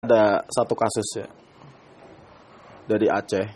Ada satu kasus ya dari Aceh,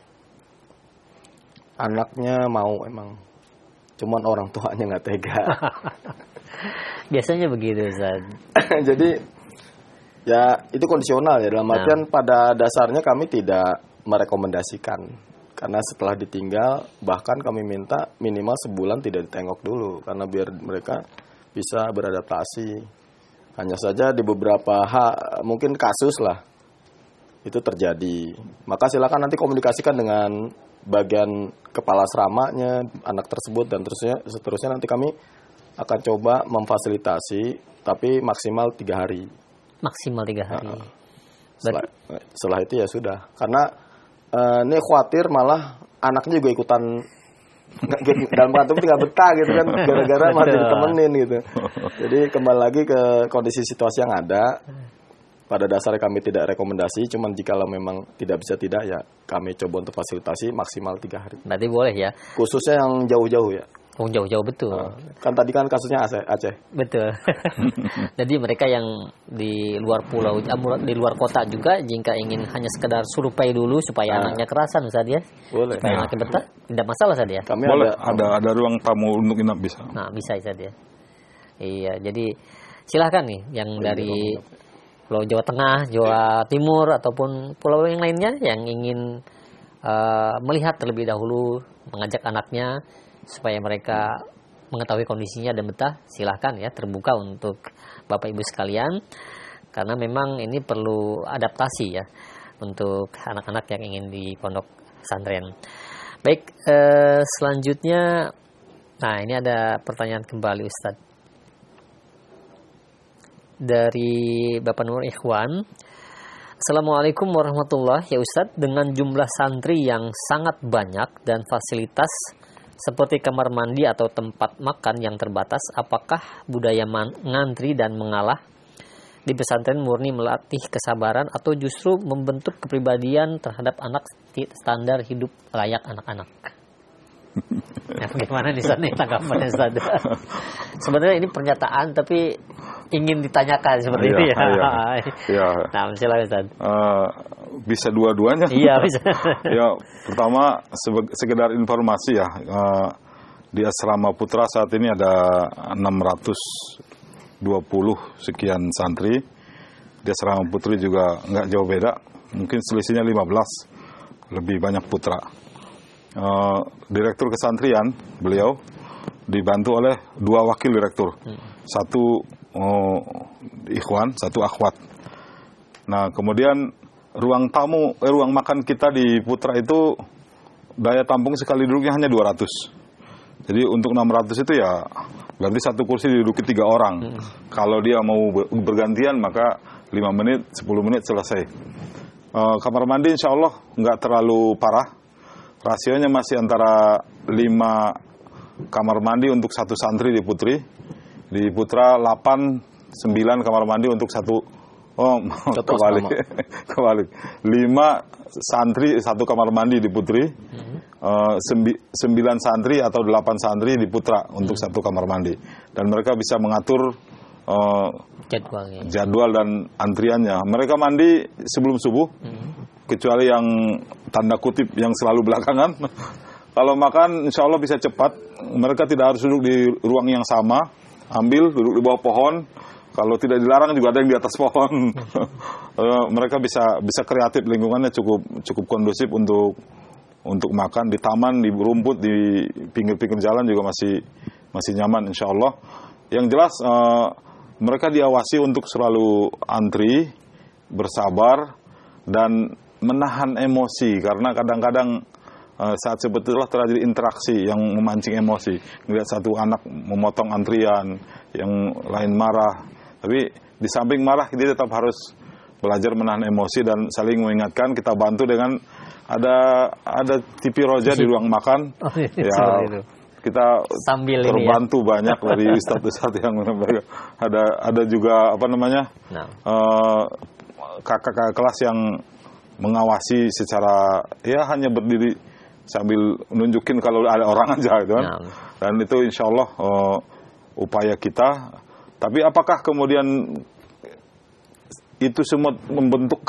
anaknya mau emang, cuman orang tuanya nggak tega. Biasanya begitu, Ustaz. Jadi ya itu kondisional ya, dalam artian pada dasarnya kami tidak merekomendasikan, karena setelah ditinggal bahkan kami minta minimal sebulan tidak ditengok dulu, karena biar mereka bisa beradaptasi. Hanya saja di beberapa mungkin kasus lah itu terjadi, maka silakan nanti komunikasikan dengan bagian kepala asramanya anak tersebut, dan seterusnya nanti kami akan coba memfasilitasi, tapi maksimal 3 hari. Maksimal 3 hari. Setelah itu ya sudah, karena ini khawatir malah anaknya juga ikutan dalam kantor tinggal betah gitu kan, gara-gara masih ditemenin gitu. Jadi kembali lagi ke kondisi situasi yang ada. Pada dasarnya kami tidak rekomendasi, cuman jikalau memang tidak bisa ya kami coba untuk fasilitasi maksimal 3 hari. Berarti boleh ya? Khususnya yang jauh-jauh ya. Oh, jauh-jauh betul. Kan tadi kan kasusnya Aceh. Betul. Jadi mereka yang di luar pulau, di luar kota juga, jika ingin hanya sekedar survei dulu supaya anaknya kerasan, Ustaz ya. Boleh. Supaya anaknya betah, tidak masalah, Ustaz ya. Kami boleh, ada ruang tamu untuk inap bisa. Nah, bisa, Ustaz ya. Iya, jadi silahkan nih yang dari Pulau Jawa Tengah, Jawa Timur, ataupun pulau yang lainnya yang ingin melihat terlebih dahulu, mengajak anaknya supaya mereka mengetahui kondisinya dan betah, silahkan ya, terbuka untuk Bapak Ibu sekalian, karena memang ini perlu adaptasi ya untuk anak-anak yang ingin di pondok pesantren. Baik, selanjutnya, nah ini ada pertanyaan kembali, Ustadz, dari Bapak Nur Ikhwan. Assalamualaikum warahmatullahi wabarakatuh. Ya Ustadz, dengan jumlah santri yang sangat banyak dan fasilitas seperti kamar mandi atau tempat makan yang terbatas, apakah budaya ngantri dan mengalah di pesantren murni melatih kesabaran atau justru membentuk kepribadian terhadap anak standar hidup layak anak-anak? Ya, bagaimana di sana tanggapannya, Ustaz? Sebenarnya ini pernyataan tapi ingin ditanyakan seperti itu ya. Iya. Nah, silakan, Ustaz. Bisa dua-duanya. Iya, bisa. Ya, pertama sekedar informasi ya. Di Asrama Putra saat ini ada 620 sekian santri. Di Asrama Putri juga nggak jauh beda. Mungkin selisihnya 15. Lebih banyak putra. Direktur kesantrian beliau dibantu oleh 2 wakil direktur, satu ikhwan, satu akhwat. Nah, kemudian ruang makan kita di Putra itu daya tampung sekali duduknya hanya 200. Jadi untuk 600 itu ya berarti satu kursi diduduki 3 orang. Kalau dia mau bergantian maka 5 menit, 10 menit selesai. Kamar mandi insya Allah nggak terlalu parah. Rasionya masih antara 5 kamar mandi untuk satu santri di Putri. Di Putra 8, 9 kamar mandi untuk kebalik. 5 santri satu kamar mandi di Putri. 9 santri atau 8 santri di Putra untuk satu kamar mandi. Dan mereka bisa mengatur jadwal dan antriannya. Mereka mandi sebelum subuh. Kecuali yang tanda kutip yang selalu belakangan. Kalau makan insya Allah bisa cepat. Mereka tidak harus duduk di ruang yang sama. Ambil, duduk di bawah pohon. Kalau tidak dilarang juga ada yang di atas pohon. Mereka bisa kreatif, lingkungannya cukup kondusif untuk makan. Di taman, di rumput, di pinggir-pinggir jalan juga masih nyaman insya Allah. Yang jelas mereka diawasi untuk selalu antri, bersabar, dan menahan emosi, karena kadang-kadang saat sebetulnya terjadi interaksi yang memancing emosi. Melihat satu anak memotong antrian, yang lain marah. Tapi di samping marah, kita tetap harus belajar menahan emosi dan saling mengingatkan. Kita bantu dengan ada TV Roja di ruang makan. Ya, kita sambil terbantu banyak dari ustadz-ustadz yang ada juga kakak-kakak kelas yang mengawasi secara hanya berdiri sambil nunjukin kalau ada orang aja gitu kan. Dan itu insya Allah upaya kita. Tapi apakah kemudian itu semua membentuk